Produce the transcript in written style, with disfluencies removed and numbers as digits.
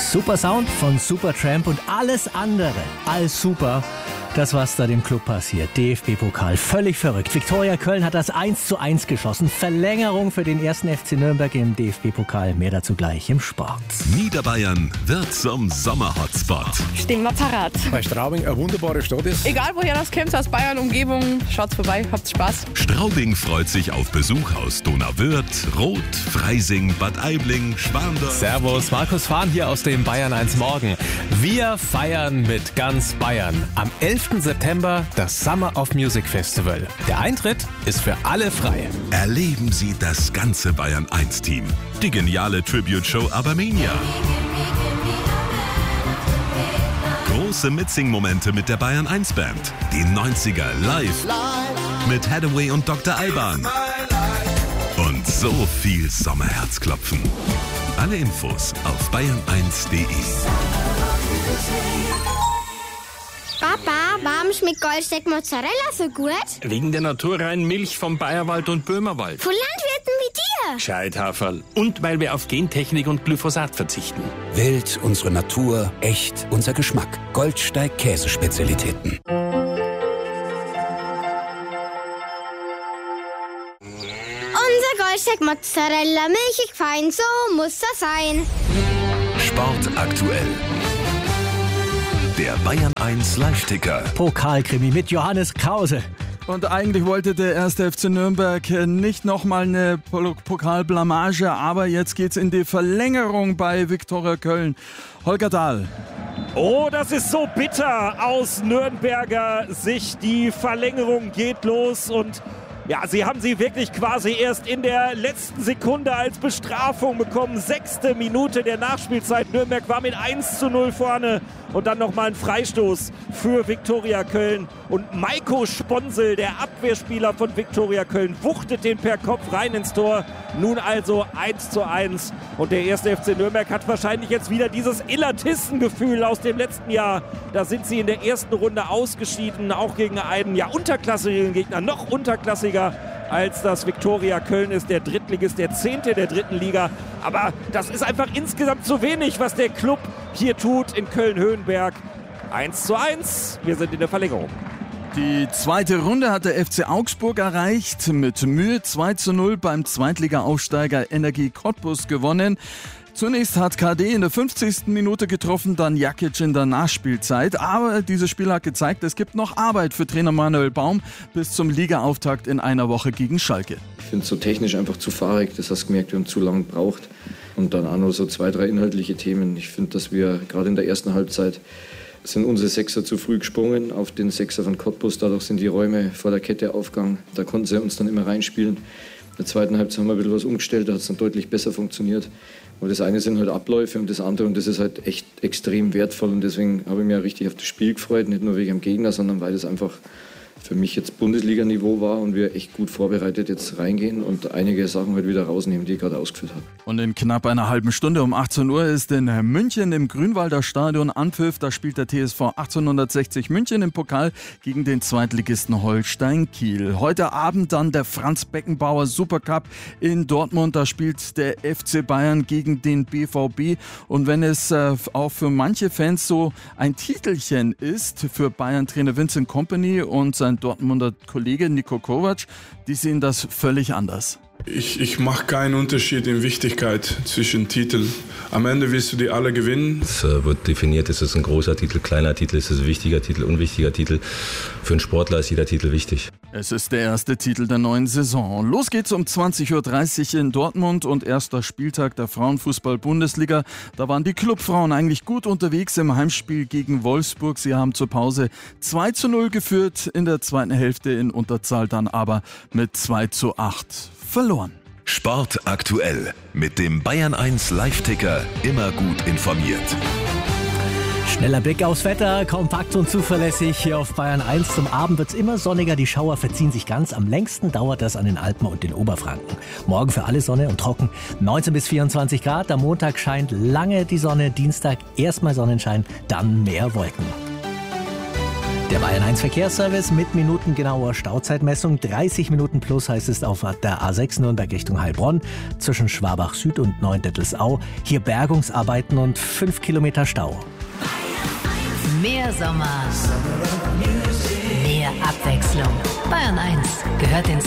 Super Sound von Supertramp und alles andere als super. Das, was da dem Club passiert. DFB-Pokal, völlig verrückt. Viktoria Köln hat das 1:1 geschossen. Verlängerung für den 1. FC Nürnberg im DFB-Pokal. Mehr dazu gleich im Sport. Niederbayern wird zum Sommer-Hotspot. Stehen wir parat. Weil Straubing eine wunderbare Stadt ist. Egal woher das kommt, aus Bayern, Umgebung, schaut's vorbei, habt's Spaß. Straubing freut sich auf Besuch aus Donauwörth, Roth, Freising, Bad Aibling, Schwandorf. Servus, Markus Fahn hier aus dem Bayern 1 Morgen. Wir feiern mit ganz Bayern. Am 11. September das Summer of Music Festival. Der Eintritt ist für alle frei. Erleben Sie das ganze Bayern 1 Team. Die geniale Tribute-Show Abermania. Große Mitsing-Momente mit der Bayern 1 Band. Die 90er live mit Hathaway und Dr. Alban. Und so viel Sommerherzklopfen. Alle Infos auf bayern1.de. Papa, warum schmeckt Goldsteak Mozzarella so gut? Wegen der naturreinen Milch vom Bayerwald und Böhmerwald. Von Landwirten wie dir. Gescheithaferl. Und weil wir auf Gentechnik und Glyphosat verzichten. Wild, unsere Natur, echt, unser Geschmack. Goldsteig Käsespezialitäten. Unser Goldsteak Mozzarella, milchig fein, so muss das sein. Sport aktuell. Der Bayern 1 Live-Ticker. Pokalkrimi mit Johannes Krause. Und eigentlich wollte der 1. FC Nürnberg nicht nochmal eine Pokalblamage, aber jetzt geht's in die Verlängerung bei Viktoria Köln. Holger Dahl. Oh, das ist so bitter aus Nürnberger Sicht. Die Verlängerung geht los und ja, sie haben sie wirklich quasi erst in der letzten Sekunde als Bestrafung bekommen. 6. Minute der Nachspielzeit. Nürnberg war mit 1:0 vorne und dann nochmal ein Freistoß für Viktoria Köln. Und Maiko Sponsel, der Abwehrspieler von Viktoria Köln, wuchtet den per Kopf rein ins Tor. Nun also 1:1. Und der 1. FC Nürnberg hat wahrscheinlich jetzt wieder dieses Illertissen-Gefühl aus dem letzten Jahr. Da sind sie in der ersten Runde ausgeschieden, auch gegen einen unterklassigen Gegner, noch unterklassiger als das Viktoria Köln ist, der Drittligist, der 10. der dritten Liga. Aber das ist einfach insgesamt zu wenig, was der Club hier tut in Köln-Höhenberg. 1:1, wir sind in der Verlängerung. Die zweite Runde hat der FC Augsburg erreicht, mit Mühe 2:0 beim Zweitliga-Aufsteiger Energie Cottbus gewonnen. Zunächst hat KD in der 50. Minute getroffen, dann Jakic in der Nachspielzeit. Aber dieses Spiel hat gezeigt, es gibt noch Arbeit für Trainer Manuel Baum bis zum Ligaauftakt in einer Woche gegen Schalke. Ich finde es so technisch einfach zu fahrig, das hast du gemerkt, wir haben zu lange gebraucht. Und dann auch noch so 2, 3 inhaltliche Themen. Ich finde, dass wir gerade in der ersten Halbzeit sind unsere Sechser zu früh gesprungen auf den Sechser von Cottbus. Dadurch sind die Räume vor der Kette aufgegangen. Da konnten sie uns dann immer reinspielen. In der zweiten Halbzeit haben wir ein bisschen was umgestellt, da hat es dann deutlich besser funktioniert. Aber das eine sind halt Abläufe und das andere, und das ist halt echt extrem wertvoll. Und deswegen habe ich mich auch richtig auf das Spiel gefreut, nicht nur wegen dem Gegner, sondern weil das einfach für mich jetzt Bundesliga-Niveau war und wir echt gut vorbereitet jetzt reingehen und einige Sachen halt wieder rausnehmen, die ich gerade ausgeführt habe. Und in knapp einer halben Stunde um 18 Uhr ist in München im Grünwalder Stadion Anpfiff. Da spielt der TSV 1860 München im Pokal gegen den Zweitligisten Holstein Kiel. Heute Abend dann der Franz Beckenbauer Supercup in Dortmund. Da spielt der FC Bayern gegen den BVB. Und wenn es auch für manche Fans so ein Titelchen ist, für Bayern-Trainer Vincent Kompany und sein Dortmunder Kollege Niko Kovac, die sehen das völlig anders. Ich mache keinen Unterschied in Wichtigkeit zwischen Titeln. Am Ende willst du die alle gewinnen. Es wird definiert, ist es ein großer Titel, kleiner Titel, ist es ein wichtiger Titel, unwichtiger Titel. Für einen Sportler ist jeder Titel wichtig. Es ist der erste Titel der neuen Saison. Los geht's um 20.30 Uhr in Dortmund und erster Spieltag der Frauenfußball-Bundesliga. Da waren die Clubfrauen eigentlich gut unterwegs im Heimspiel gegen Wolfsburg. Sie haben zur Pause 2:0 geführt, in der zweiten Hälfte in Unterzahl dann aber mit 2:8 verloren. Sport aktuell mit dem Bayern 1 Live-Ticker, immer gut informiert. Schneller Blick aufs Wetter, kompakt und zuverlässig hier auf Bayern 1. Zum Abend wird es immer sonniger, die Schauer verziehen sich ganz. Am längsten dauert das an den Alpen und den Oberfranken. Morgen für alle Sonne und trocken, 19 bis 24 Grad. Am Montag scheint lange die Sonne, Dienstag erstmal Sonnenschein, dann mehr Wolken. Der Bayern 1 Verkehrsservice mit minutengenauer Stauzeitmessung. 30 Minuten plus heißt es auf der A6 Nürnberg Richtung Heilbronn zwischen Schwabach Süd und Neuendettelsau. Hier Bergungsarbeiten und 5 Kilometer Stau. Mehr Sommer, mehr Abwechslung. Bayern 1 gehört ins